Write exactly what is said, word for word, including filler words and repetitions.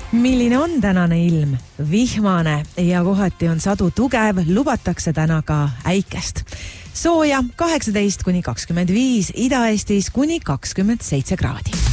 Milline on tänane ilm? Vihmane ja kohati on sadu tugev, lubatakse täna ka äikest. Sooja kaheksateist kuni kakskümmend viis, Ida-Eestis kuni kakskümmend seitse kraadi.